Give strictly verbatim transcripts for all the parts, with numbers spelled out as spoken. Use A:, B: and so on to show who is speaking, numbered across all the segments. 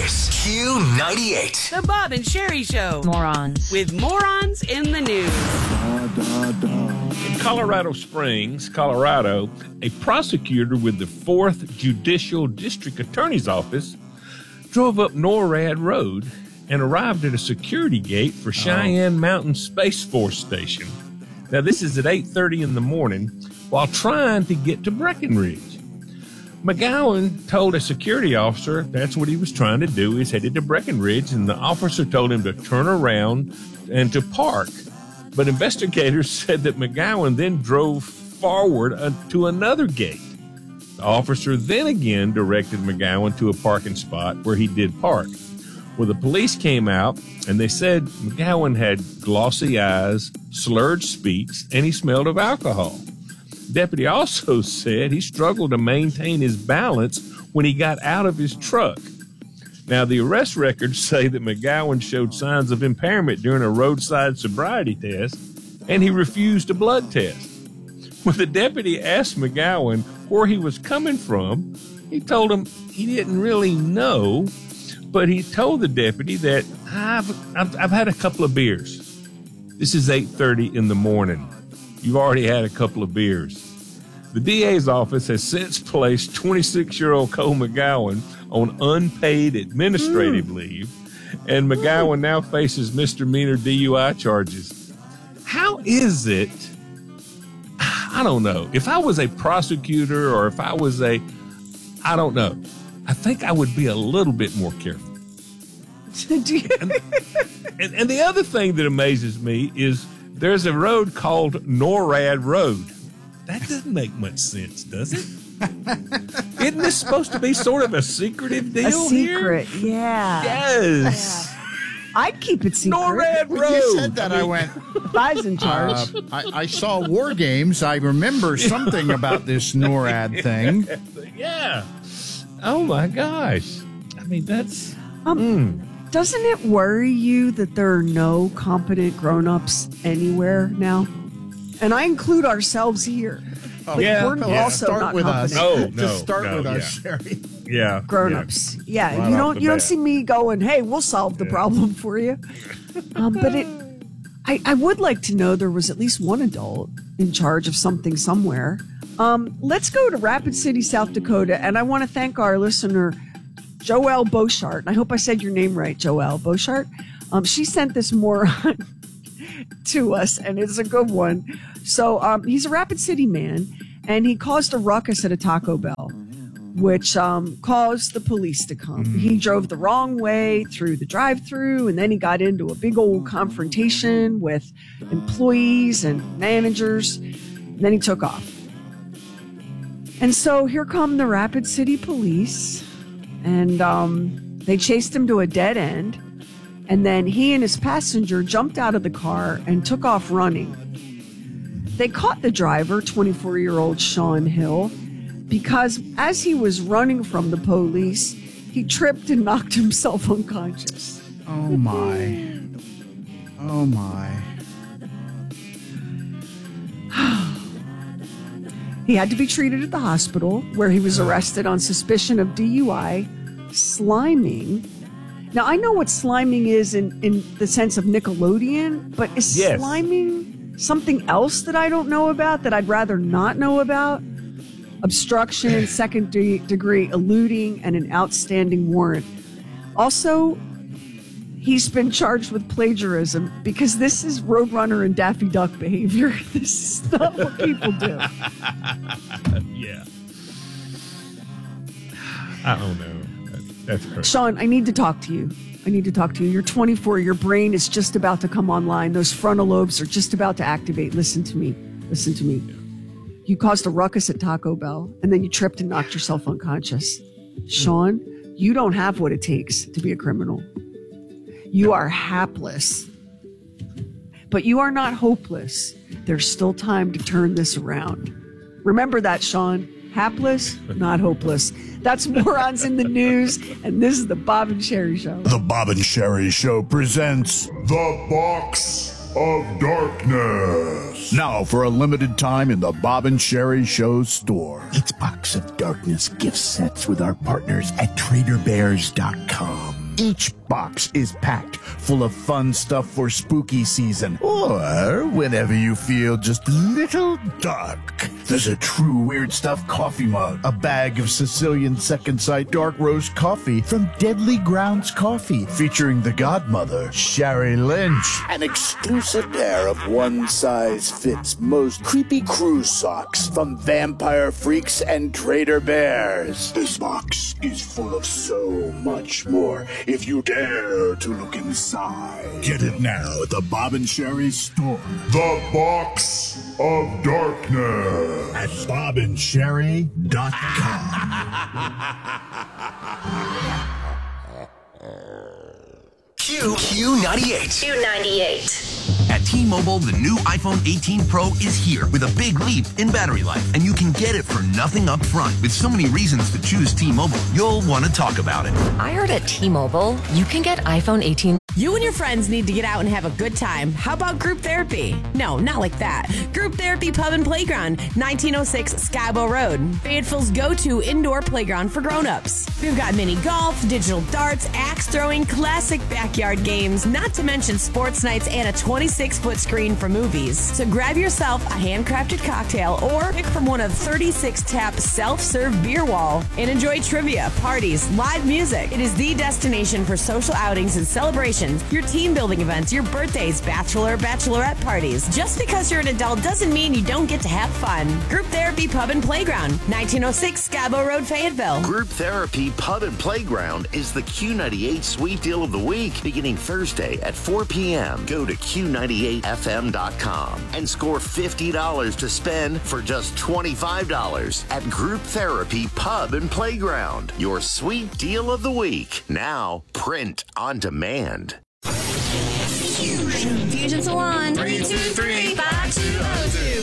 A: This Q ninety-eight.
B: The Bob and Sherry Show.
C: Morons.
B: With morons in the news.
D: Da, da, da.
E: In Colorado Springs, Colorado, a prosecutor with the fourth Judicial District Attorney's Office drove up NORAD Road and arrived at a security gate for Cheyenne oh. Mountain Space Force Station. Now, this is at eight thirty in the morning while trying to get to Breckenridge. McGowan told a security officer that's what he was trying to do. He's headed to Breckenridge, and the officer told him to turn around and to park. But investigators said that McGowan then drove forward uh, to another gate. The officer then again directed McGowan to a parking spot where he did park. Well, the police came out, and they said McGowan had glossy eyes, slurred speech, and he smelled of alcohol. Deputy also said he struggled to maintain his balance when he got out of his truck. Now, the arrest records say that McGowan showed signs of impairment during a roadside sobriety test, and he refused a blood test. When the deputy asked McGowan where he was coming from, he told him he didn't really know, but he told the deputy that I've, I've, I've had a couple of beers. This is eight thirty in the morning. You've already had a couple of beers. The D A's office has since placed twenty-six-year-old Cole McGowan on unpaid administrative mm. leave, and McGowan now faces misdemeanor D U I charges. How is it? I don't know. If I was a prosecutor or if I was a, I don't know. I think I would be a little bit more careful. and, and, and the other thing that amazes me is there's a road called NORAD Road. That doesn't make much sense, does it? Isn't this supposed to be sort of a secretive deal
C: A secret,
E: here?
C: yeah.
E: Yes.
C: Yeah. I'd keep it secret.
E: NORAD Road.
D: When you said that, I,
F: I
D: mean,
F: went,
C: If I was in charge.
F: uh, I, I saw War Games. I remember something about this NORAD thing.
E: Yeah. Oh, my gosh. I mean, that's...
C: Um,
E: mm.
C: Doesn't it worry you that there are no competent grown-ups anywhere now? And I include ourselves here.
F: Oh,
E: yeah.
C: We're
E: yeah.
C: also
F: Start
C: not
F: with
C: competent.
F: us.
E: No, no,
F: Just start
E: no,
F: with
E: yeah.
F: us, Sherry.
E: Yeah.
C: Grown-ups. Yeah,
E: Right
C: you
E: off
C: don't
E: the
C: you don't
E: bat.
C: see me going, hey, we'll solve the
E: Yeah.
C: problem for you. Um, but it, I, I would like to know there was at least one adult in charge of something somewhere. Um, let's go to Rapid City, South Dakota, and I want to thank our listener, Joelle Beauchart. I hope I said your name right, Joelle Beauchart. Um, she sent this moron to us, and it's a good one. So um, he's a Rapid City man, and he caused a ruckus at a Taco Bell, which um, caused the police to come. Mm. He drove the wrong way through the drive-thru, and then he got into a big old confrontation with employees and managers, and then he took off. And so here come the Rapid City police, and um, they chased him to a dead end, and then he and his passenger jumped out of the car and took off running. They caught the driver, twenty-four-year-old Sean Hill, because as he was running from the police, he tripped and knocked himself unconscious.
F: Oh, my. Oh, my.
C: He had to be treated at the hospital, where he was arrested on suspicion of D U I, sliming. Now, I know what sliming is in, in the sense of Nickelodeon, but is
E: Yes.
C: sliming something else that I don't know about, that I'd rather not know about? Obstruction, second de- degree eluding, and an outstanding warrant. Also, he's been charged with plagiarism because this is Roadrunner and Daffy Duck behavior. This is not what people do.
E: Yeah. I don't know. That's crazy.
C: Sean, I need to talk to you. I need to talk to you. You're twenty-four. Your brain is just about to come online. Those frontal lobes are just about to activate. Listen to me. Listen to me. You caused a ruckus at Taco Bell, and then you tripped and knocked yourself unconscious. Sean, you don't have what it takes to be a criminal. You are hapless. But you are not hopeless. There's still time to turn this around. Remember that, Sean. Hapless, not hopeless. That's Morons in the News, and this is the Bob and Sherry Show.
D: The Bob and Sherry Show presents The Box of Darkness. Now for a limited time in the Bob and Sherry Show store.
G: It's Box of Darkness gift sets with our partners at Trader Bears dot com.
D: Each box is packed full of fun stuff for spooky season, or whenever you feel just a little dark. There's a true Weird Stuff coffee mug, a bag of Sicilian Second Sight dark roast coffee from Deadly Grounds Coffee, featuring the godmother, Sherry Lynch, an exclusive pair of one-size-fits most creepy cruise socks from Vampire Freaks and Trader Bears. This box is full of so much more if you dare to look inside. Get it now at the Bob and Sherry store.
A: The Box of Darkness
D: At bob and sherry dot com.
A: Q Q ninety-eight.
G: Q ninety-eight.
H: At T-Mobile, the new iPhone eighteen Pro is here with a big leap in battery life, and you can get it for nothing up front. With so many reasons to choose T-Mobile, you'll want to talk about it.
G: I heard at T-Mobile, you can get iPhone eighteen.
B: You and your friends need to get out and have a good time. How about group therapy? No, not like that. Group Therapy Pub and Playground, nineteen oh six Skybo Road. Fayetteville's go-to indoor playground for grown-ups. We've got mini golf, digital darts, axe throwing, classic backyard games, not to mention sports nights and a twenty-six foot screen for movies. So grab yourself a handcrafted cocktail or pick from one of thirty-six tap self-serve beer wall and enjoy trivia, parties, live music. It is the destination for social outings and celebrations, your team building events, your birthdays, bachelor, bachelorette parties. Just because you're an adult doesn't mean you don't get to have fun. Group Therapy Pub and Playground, nineteen oh six Skybo Road, Fayetteville.
I: Group Therapy Pub and Playground is the Q ninety-eight Sweet Deal of the Week, beginning Thursday at four p.m. Go to Q ninety-eight F M dot com and score fifty dollars to spend for just twenty-five dollars at Group Therapy Pub and Playground. Your Sweet Deal of the Week, now print on demand.
G: Fusion. Fusion Salon. Three, two, three, five, two, oh,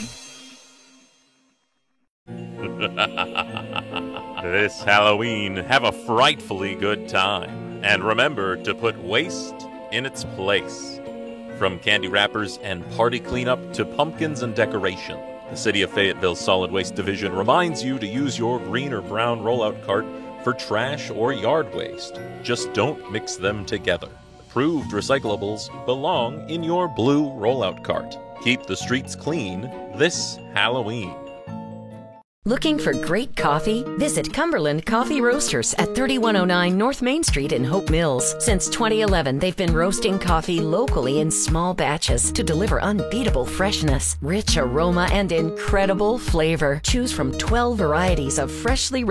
G: two.
J: This Halloween, have a frightfully good time. And remember to put waste in its place. From candy wrappers and party cleanup to pumpkins and decoration, the City of Fayetteville Solid Waste Division reminds you to use your green or brown rollout cart for trash or yard waste. Just don't mix them together. Approved recyclables belong in your blue rollout cart. Keep the streets clean this Halloween.
G: Looking for great coffee? Visit Cumberland Coffee Roasters at thirty-one oh nine North Main Street in Hope Mills. Since twenty eleven, they've been roasting coffee locally in small batches to deliver unbeatable freshness, rich aroma, and incredible flavor. Choose from twelve varieties of freshly